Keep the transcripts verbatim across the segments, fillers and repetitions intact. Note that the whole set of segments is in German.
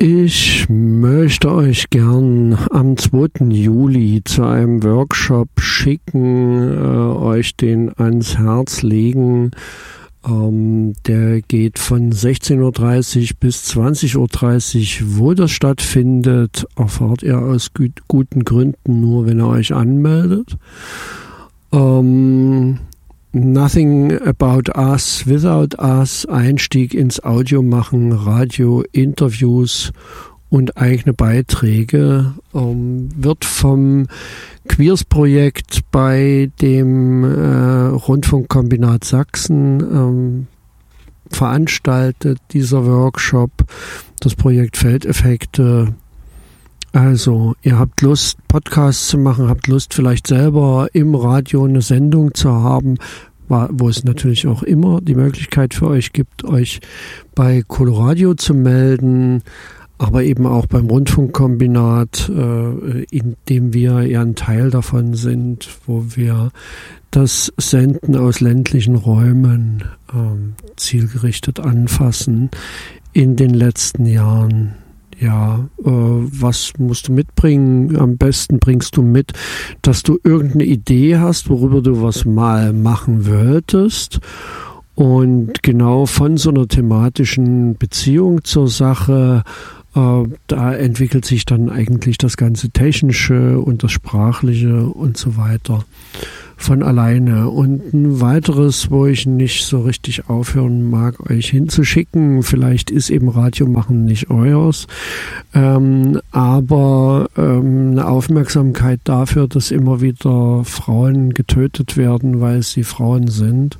Ich möchte euch gern am zweiten Juli zu einem Workshop schicken, äh, euch den ans Herz legen. Ähm, der geht von sechzehn Uhr dreißig bis zwanzig Uhr dreißig. Wo das stattfindet, erfahrt ihr aus gut, guten Gründen nur, wenn ihr euch anmeldet. Ähm, Nothing about us, without us, Einstieg ins Audio machen, Radio, Interviews und eigene Beiträge, ähm, wird vom Queers-Projekt bei dem äh, Rundfunkkombinat Sachsen ähm, veranstaltet, dieser Workshop, das Projekt Feldeffekte. Also, ihr habt Lust, Podcasts zu machen, habt Lust, vielleicht selber im Radio eine Sendung zu haben, wo es natürlich auch immer die Möglichkeit für euch gibt, euch bei Coloradio zu melden, aber eben auch beim Rundfunkkombinat, in dem wir ja ein Teil davon sind, wo wir das Senden aus ländlichen Räumen zielgerichtet anfassen in den letzten Jahren. Ja, äh, was musst du mitbringen? Am besten bringst du mit, dass du irgendeine Idee hast, worüber du was mal machen wolltest. Und genau von so einer thematischen Beziehung zur Sache, äh, da entwickelt sich dann eigentlich das ganze Technische und das Sprachliche und so weiter von alleine. Und ein weiteres, wo ich nicht so richtig aufhören mag, euch hinzuschicken, vielleicht ist eben Radiomachen nicht euers, ähm, aber ähm, eine Aufmerksamkeit dafür, dass immer wieder Frauen getötet werden, weil sie Frauen sind.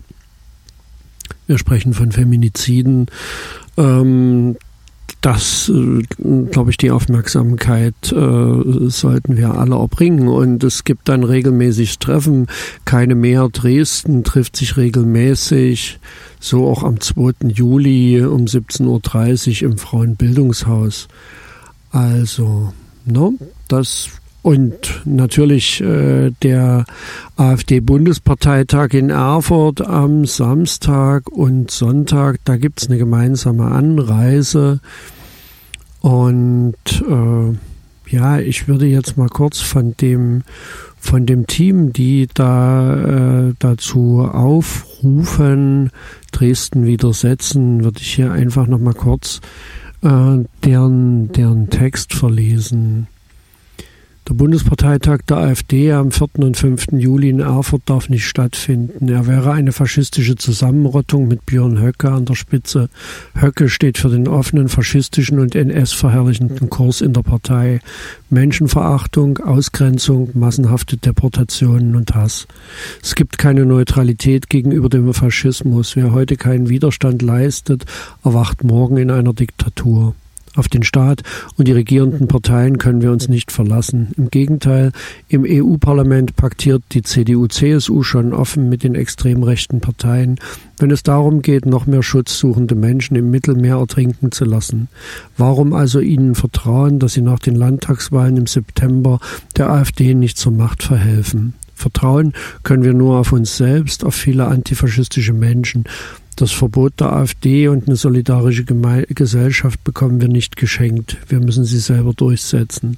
Wir sprechen von Feminiziden. Ähm, Das, glaube ich, die Aufmerksamkeit äh, sollten wir alle erbringen. Und es gibt dann regelmäßig Treffen. Keine mehr. Dresden trifft sich regelmäßig. So auch am zweiten Juli um siebzehn Uhr dreißig im Frauenbildungshaus. Also, ne, das... Und natürlich äh, der AfD-Bundesparteitag in Erfurt am Samstag und Sonntag. Da gibt es eine gemeinsame Anreise. Und äh, ja, ich würde jetzt mal kurz von dem von dem Team, die da äh, dazu aufrufen, Dresden widersetzen, würde ich hier einfach noch mal kurz äh, deren deren Text verlesen. Der Bundesparteitag der AfD am vierten und fünften Juli in Erfurt darf nicht stattfinden. Er wäre eine faschistische Zusammenrottung mit Björn Höcke an der Spitze. Höcke steht für den offenen, faschistischen und N S-verherrlichenden Kurs in der Partei. Menschenverachtung, Ausgrenzung, massenhafte Deportationen und Hass. Es gibt keine Neutralität gegenüber dem Faschismus. Wer heute keinen Widerstand leistet, erwacht morgen in einer Diktatur. Auf den Staat und die regierenden Parteien können wir uns nicht verlassen. Im Gegenteil, im E U-Parlament paktiert die C D U C S U schon offen mit den extrem rechten Parteien, wenn es darum geht, noch mehr schutzsuchende Menschen im Mittelmeer ertrinken zu lassen. Warum also ihnen vertrauen, dass sie nach den Landtagswahlen im September der AfD nicht zur Macht verhelfen? Vertrauen können wir nur auf uns selbst, auf viele antifaschistische Menschen. Das Verbot der AfD und eine solidarische Geme- Gesellschaft bekommen wir nicht geschenkt. Wir müssen sie selber durchsetzen.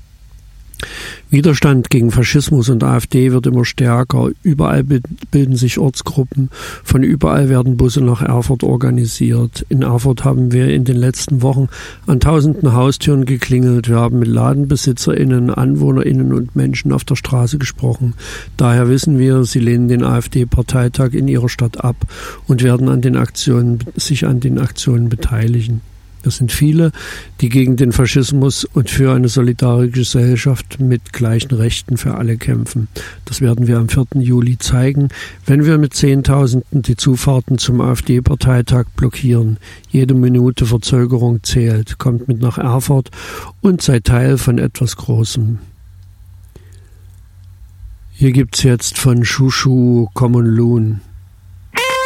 Widerstand gegen Faschismus und AfD wird immer stärker. Überall bilden sich Ortsgruppen. Von überall werden Busse nach Erfurt organisiert. In Erfurt haben wir in den letzten Wochen an tausenden Haustüren geklingelt. Wir haben mit LadenbesitzerInnen, AnwohnerInnen und Menschen auf der Straße gesprochen. Daher wissen wir, sie lehnen den AfD-Parteitag in ihrer Stadt ab und werden an den Aktionen, sich an den Aktionen beteiligen. Das sind viele, die gegen den Faschismus und für eine solidarische Gesellschaft mit gleichen Rechten für alle kämpfen. Das werden wir am vierten Juli zeigen, wenn wir mit Zehntausenden die Zufahrten zum AfD-Parteitag blockieren. Jede Minute Verzögerung zählt. Kommt mit nach Erfurt und seid Teil von etwas Großem. Hier gibt's jetzt von Shushu Common Loon.